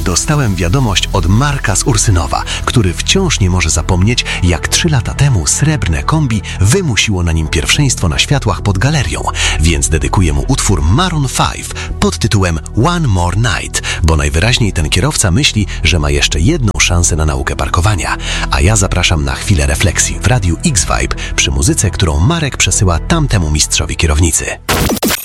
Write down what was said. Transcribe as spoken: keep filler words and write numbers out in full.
dostałem wiadomość od Marka z Ursynowa, który wciąż nie może zapomnieć, jak trzy lata temu srebrne kombi wymusiło na nim pierwszeństwo na światłach pod galerią, więc dedykuję mu utwór Maroon pięć pod tytułem One More Night, bo najwyraźniej ten kierowca myśli, że ma jeszcze jedną szansę na naukę parkowania. A ja zapraszam na chwilę refleksji w Radiu X-Vibe przy muzyce, którą Marek przesyła tamtemu mistrzowi kierownicy.